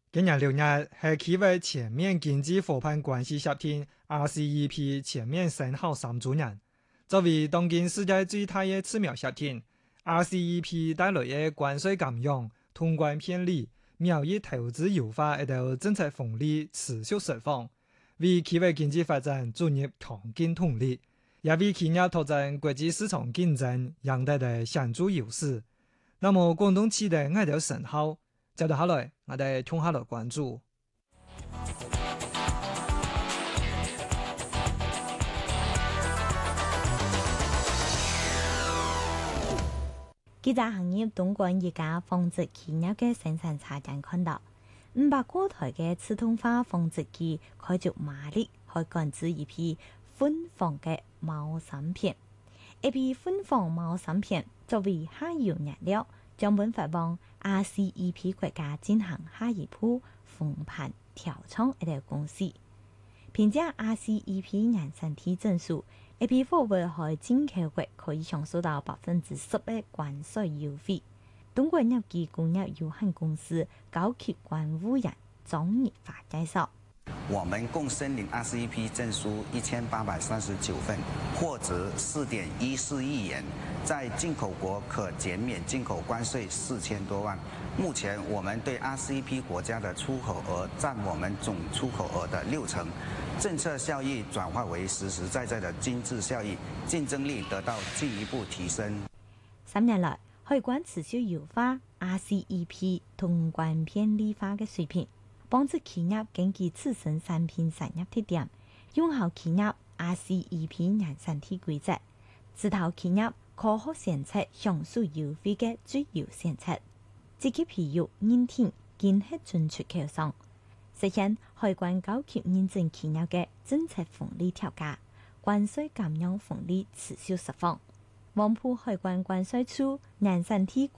今年6月係企為全面經濟夥伴關係協定 RCEP 全面生效3週年。作為當今世界最大嘅自貿協定 ，RCEP 帶來嘅關稅減讓、通關便利、貿易投資優化等政策紅利持續釋放，為企業經濟發展注入強勁動力，也為企業拓展國際市場競爭贏得的顯著優勢。那麼廣東期的愛條生效，接住下來，我哋聽下來關注。 記者行業東莞一家紡織企業嘅生產查驗看到，500個台嘅自動化紡織機開足馬力，可趕製一批粉紡嘅毛衫片。一批粉紡毛衫片作為下游燃料，將本發往 RCEP 國家進行下一步封盤調倉一條公司。憑借 RCEP 人身體證書，一批貨物喺進口國可以享受到10%嘅關稅優惠。東莞入機工業有限公司高級關務員莊日華介紹。 我們共申領 RCEP 證書1839份，獲值4.14億元，在進口國可減免進口關稅4000多萬。目前我們對 RCEP 國家的出口額佔我們總出口額的60%，政策效益轉化為實實在在的經濟效益，競爭力得到進一步提升。 3年來，海關持續優化 RCEP 通關便利化嘅水平，幫助企業根據自身產品產業特點，用好企業 RCEP 人身體規則，指導企業科學選擇享受優惠嘅最優選擇，積極培育認定建設進出口商，實現海關高級認證企業嘅政策紅利調價，關稅減讓紅利持續釋放。黃埔海關關稅處人身體